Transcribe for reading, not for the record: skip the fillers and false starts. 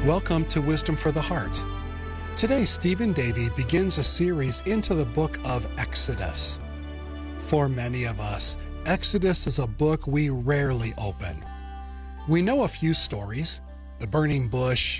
Welcome to Wisdom for the Heart. Today, Stephen Davey begins a series into the book of Exodus. For many of us, Exodus is a book we rarely open. We know a few stories: the burning bush,